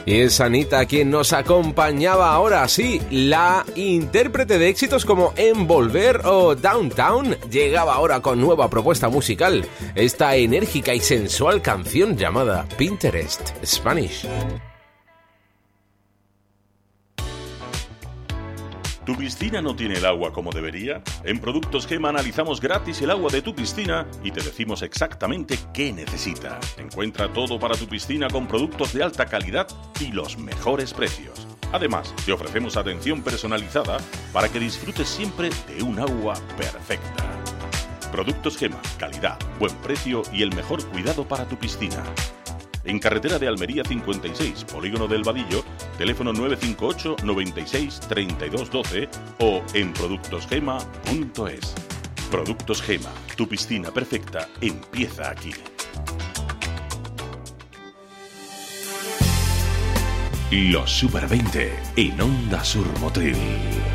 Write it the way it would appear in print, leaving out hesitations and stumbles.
Y es Anita quien nos acompañaba ahora, sí, la intérprete de éxitos como Envolver o Downtown llegaba ahora con nueva propuesta musical, esta enérgica y sensual canción llamada Pinterest Spanish. ¿Tu piscina no tiene el agua como debería? En Productos Gema analizamos gratis el agua de tu piscina y te decimos exactamente qué necesita. Encuentra todo para tu piscina con productos de alta calidad y los mejores precios. Además, te ofrecemos atención personalizada para que disfrutes siempre de un agua perfecta. Productos Gema, calidad, buen precio y el mejor cuidado para tu piscina. En carretera de Almería 56, Polígono del Vadillo, teléfono 958 96 32 12 o en productosgema.es. Productos Gema, tu piscina perfecta empieza aquí. Los Super 20 en Onda Sur Motril.